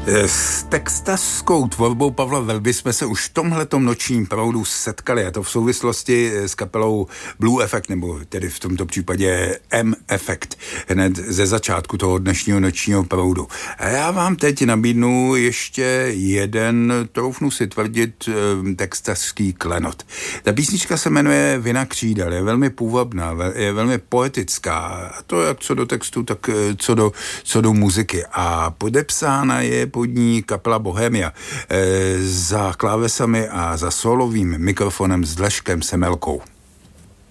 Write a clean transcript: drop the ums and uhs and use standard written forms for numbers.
S textařskou tvorbou Pavla Verby jsme se už v tomhletom nočním proudu setkali, a to v souvislosti s kapelou Blue Effect, nebo tedy v tomto případě M-Effect, hned ze začátku toho dnešního nočního proudu. A já vám teď nabídnu ještě jeden, troufnu si tvrdit, textařský klenot. Ta písnička se jmenuje Vina křídel, je velmi půvabná, je velmi poetická, a to jak co do textu, tak co do muziky. A podepsána je pod ní kapela Bohemia za klávesami a za solovým mikrofonem s Leškem Semelkou.